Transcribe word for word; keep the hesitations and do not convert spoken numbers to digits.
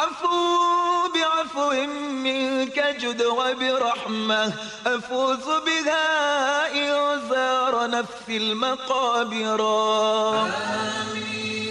فاعفو بعفو منك جد وبرحمة أفوز بها إن زار نفسي المقابر. آمين.